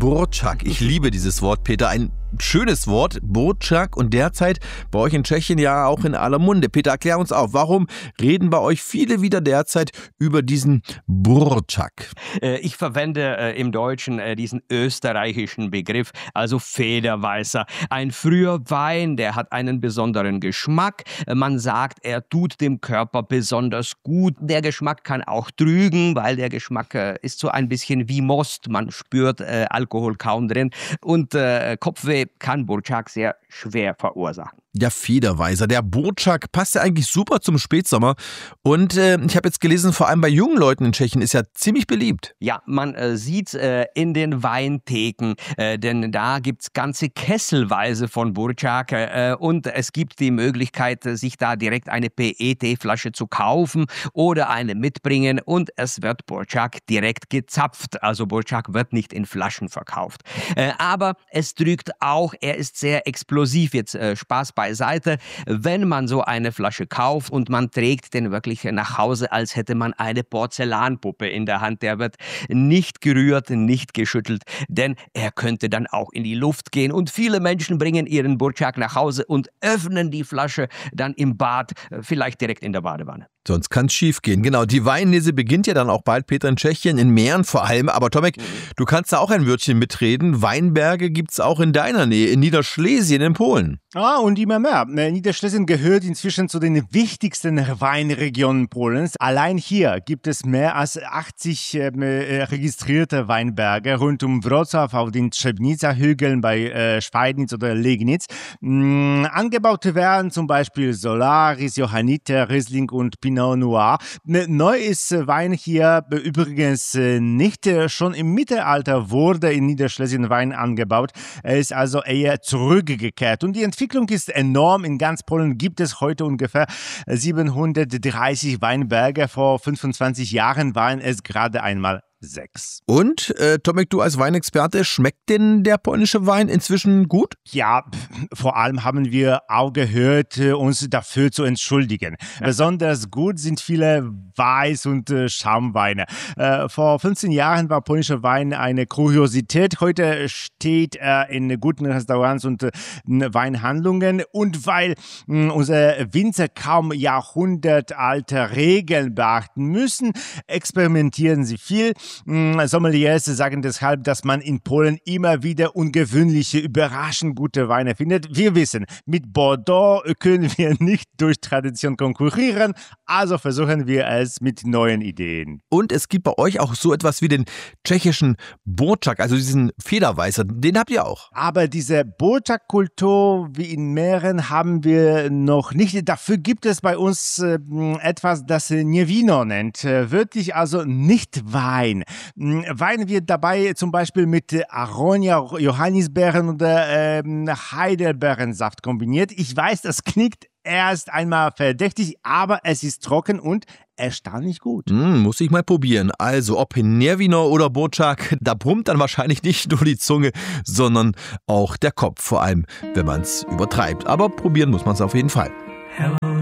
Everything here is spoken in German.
Burčak. Ich liebe dieses Wort, Peter. Ein schönes Wort, Burčak, und derzeit bei euch in Tschechien ja auch in aller Munde. Peter, erklär uns auf, warum reden bei euch viele wieder derzeit über diesen Burčak? Ich verwende im Deutschen diesen österreichischen Begriff, also Federweißer. Ein früher Wein, der hat einen besonderen Geschmack. Man sagt, er tut dem Körper besonders gut. Der Geschmack kann auch trügen, weil der Geschmack ist so ein bisschen wie Most. Man spürt Alkohol kaum drin. Und Kopfweh kann Burčak sehr schwer verursachen. Der Federweißer, der Burčak, passt ja eigentlich super zum Spätsommer. Und ich habe jetzt gelesen, vor allem bei jungen Leuten in Tschechien ist er ziemlich beliebt. Ja, man sieht in den Weintheken, denn da gibt es ganze Kesselweise von Burčak und es gibt die Möglichkeit, sich da direkt eine PET-Flasche zu kaufen oder eine mitbringen, und es wird Burčak direkt gezapft. Also Burčak wird nicht in Flaschen verkauft. Aber es trügt auch, er ist sehr explosiv. Jetzt Spaß beiseite. Wenn man so eine Flasche kauft und man trägt den wirklich nach Hause, als hätte man eine Porzellanpuppe in der Hand, der wird nicht gerührt, nicht geschüttelt, denn er könnte dann auch in die Luft gehen. Und viele Menschen bringen ihren Burčak nach Hause und öffnen die Flasche dann im Bad, vielleicht direkt in der Badewanne. Sonst kann es schief gehen. Genau, die Weinlese beginnt ja dann auch bald, Peter, in Tschechien, in Mähren vor allem. Aber Tomek, du kannst da auch ein Wörtchen mitreden. Weinberge gibt es auch in deiner Nähe, in Niederschlesien in Polen. Und immer mehr. Niederschlesien gehört inzwischen zu den wichtigsten Weinregionen Polens. Allein hier gibt es mehr als 80 registrierte Weinberge rund um Wrocław auf den Trzebnica-Hügeln bei Schweidnitz oder Legnitz. Angebaut werden zum Beispiel Solaris, Johanniter, Riesling und Pinot Noir. Neu ist Wein hier übrigens nicht. Schon im Mittelalter wurde in Niederschlesien Wein angebaut. Er ist also eher zurückgekehrt. Und die Entwicklung ist enorm. In ganz Polen gibt es heute ungefähr 730 Weinberge. Vor 25 Jahren waren es gerade einmal 6. Und, Tomek, du als Weinexperte, schmeckt denn der polnische Wein inzwischen gut? Ja, vor allem haben wir auch gehört, uns dafür zu entschuldigen. Besonders gut sind viele Weiß- und Schaumweine. Vor 15 Jahren war polnischer Wein eine Kuriosität. Heute steht er in guten Restaurants und Weinhandlungen. Und weil unsere Winzer kaum jahrhundertalte Regeln beachten müssen, experimentieren sie viel. Sommeliers sagen deshalb, dass man in Polen immer wieder ungewöhnliche, überraschend gute Weine findet. Wir wissen, mit Bordeaux können wir nicht durch Tradition konkurrieren, also versuchen wir es mit neuen Ideen. Und es gibt bei euch auch so etwas wie den tschechischen Burčak, also diesen Federweißer, den habt ihr auch. Aber diese Burčak-Kultur wie in Mähren haben wir noch nicht. Dafür gibt es bei uns etwas, das nie Vino nennt. Wörtlich also nicht Wein. Wein wird dabei zum Beispiel mit Aronia, Johannisbeeren oder Heidelbeerensaft kombiniert. Ich weiß, das klingt erst einmal verdächtig, aber es ist trocken und erstaunlich gut. Muss ich mal probieren. Also ob Nervino oder Burčak, da brummt dann wahrscheinlich nicht nur die Zunge, sondern auch der Kopf, vor allem wenn man es übertreibt. Aber probieren muss man es auf jeden Fall. Hello